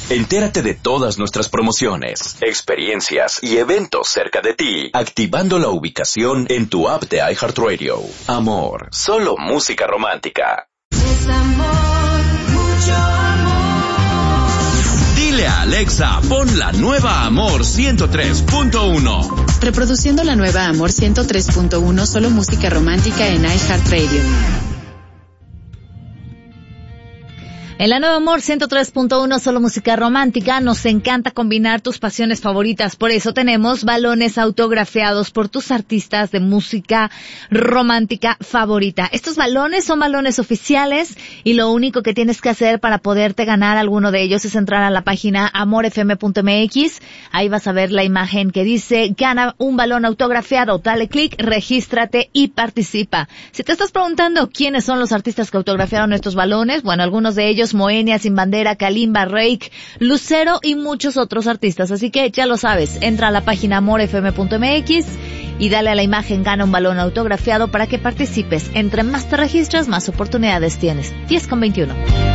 Entérate de todas nuestras promociones, experiencias y eventos cerca de ti, activando la ubicación en tu app de iHeartRadio. Amor, solo música romántica. Es amor, mucho amor. Dile a Alexa, pon la nueva Amor 103.1. Reproduciendo la nueva Amor 103.1, solo música romántica en iHeartRadio. En la nueva Amor 103.1, solo música romántica, nos encanta combinar tus pasiones favoritas. Por eso tenemos balones autografiados por tus artistas de música romántica favorita. Estos balones son balones oficiales y lo único que tienes que hacer para poderte ganar alguno de ellos es entrar a la página amorfm.mx. Ahí vas a ver la imagen que dice gana un balón autografiado. Dale clic, regístrate y participa. Si te estás preguntando quiénes son los artistas que autografiaron estos balones, bueno, algunos de ellos Moenia, Sin Bandera, Kalimba, Reik, Lucero y muchos otros artistas. Así que ya lo sabes, entra a la página amorfm.mx y dale a la imagen gana un balón autografiado para que participes. Entre más te registras, más oportunidades tienes. 10:21.